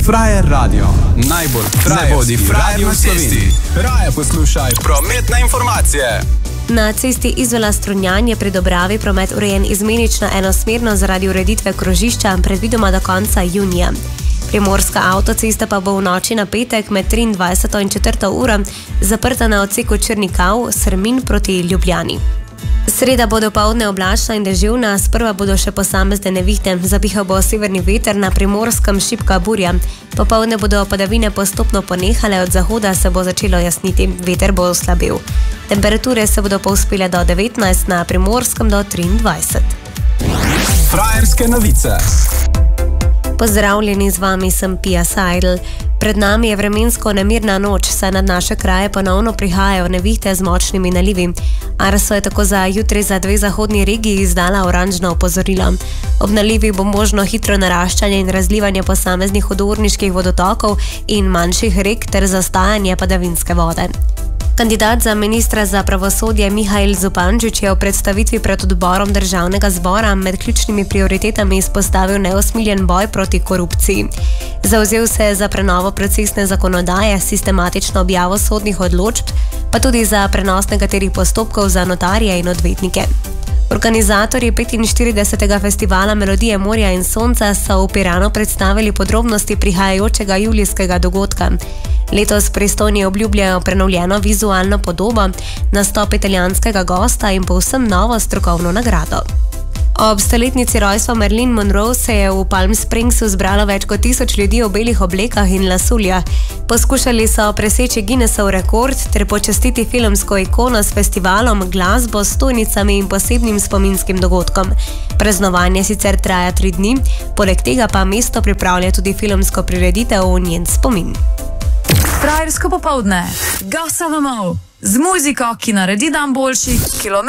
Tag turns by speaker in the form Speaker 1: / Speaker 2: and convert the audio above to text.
Speaker 1: Frajer Radio. Najbolj frajerski radio v Sloveniji. Raje poslušaj prometne informacije.
Speaker 2: Na cesti Izola-Strunjan je pri Dobravi promet urejen izmenično enosmerno zaradi ureditve krožišča predvidoma do konca junija. Primorska avtocesta pa bo v noči na petek med 23. in 4. uro zaprta na odseku Črnikav-Srmin proti Ljubljani. Sreda bo dopoldne oblačna in deževna, sprva bodo še posamezne nevihte, zapihal bo severni veter, na Primorskem šibka burja. Popoldne bodo padavine postopno ponehale, od zahoda se bo začelo jasniti, veter bo oslabil. Temperature se bodo povzpele do 19, na Primorskem do 23.
Speaker 1: Frajerske novice.
Speaker 2: Pozdravljeni, z vami sem Pia Seidel. Pred nami je vremensko nemirna noč, saj nad naše kraje ponovno prihajajo nevihte z močnimi nalivi. Arso je tako za jutri za 2 zahodni regiji izdala oranžno opozorilo. Ob nalivih bo možno hitro naraščanje in razlivanje posameznih hudourniških vodotokov in manjših rek ter zastajanje padavinske vode. Kandidat za ministra za pravosodje Mihail Zupančič je v predstavitvi pred odborom Državnega zbora med ključnimi prioritetami izpostavil neusmiljen boj proti korupciji. Zavzel se je za prenovo procesne zakonodaje, sistematično objavo sodnih odločb, pa tudi za prenos nekaterih postopkov za notarje in odvetnike. Organizatorji 45. festivala Melodije morja in sonca so v Piranu predstavili podrobnosti prihajajočega julijskega dogodka. Letos pristojni obljubljajo prenovljeno vizualno podobo, nastop italijanskega gosta in povsem novo strokovno nagrado. Ob stoletnici rojstva Marilyn Monroe se je v Palm Springsu zbralo več kot 1000 ljudi v belih oblekah in lasuljah. Poskušali so preseči Guinnessov rekord ter počastiti filmsko ikono s festivalom, glasbo, stojnicami in posebnim spominskim dogodkom. Praznovanje sicer traja 3 dni, poleg tega pa mesto pripravlja tudi filmsko prireditev v njen spomin.
Speaker 3: Frajersko popoldne, gasavamo z muziko, ki naredi dan boljši,